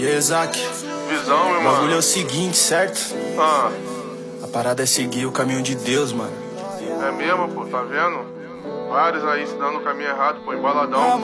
E aí, Isaac? Visão, meu O mano. bagulho é o seguinte, certo? A parada é seguir o caminho de Deus, mano. É mesmo, pô, tá vendo? Vários aí se dando o caminho errado, pô, embaladão.